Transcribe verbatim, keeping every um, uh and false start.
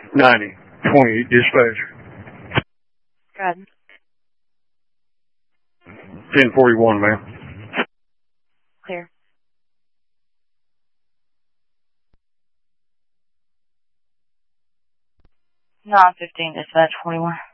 ninety, twenty, dispatch. Good. ten forty-one, ma'am. Clear. nine fifteen, dispatch forty-one.